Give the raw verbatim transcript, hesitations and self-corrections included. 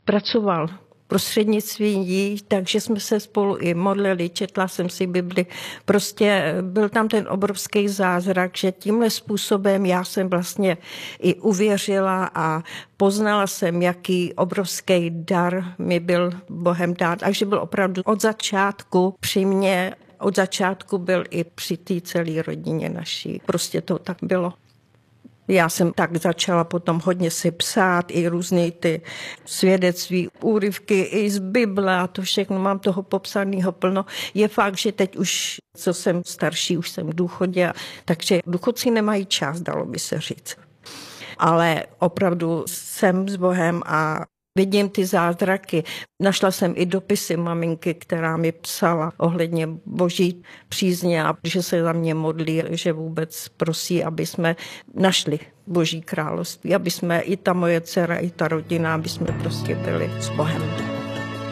zpracoval prostřednictvím jí, takže jsme se spolu i modlili, četla jsem si Bibli. Prostě byl tam ten obrovský zázrak, že tímhle způsobem já jsem vlastně i uvěřila a poznala jsem, jaký obrovský dar mi byl Bohem dát. Takže byl opravdu od začátku při mně, od začátku byl i při té celé rodině naší. Prostě to tak bylo. Já jsem tak začala potom hodně si psát i různé ty svědectví, úryvky i z Bible a to všechno, mám toho popsaného plno. Je fakt, že teď už, co jsem starší, už jsem v důchodě, takže důchodci nemají čas, dalo by se říct. Ale opravdu jsem s Bohem a vidím ty zázraky. Našla jsem i dopisy maminky, která mi psala ohledně boží přízně a že se za mě modlí, že vůbec prosí, aby jsme našli boží království, aby jsme i ta moje dcera, i ta rodina, aby jsme prostě byli s Bohem.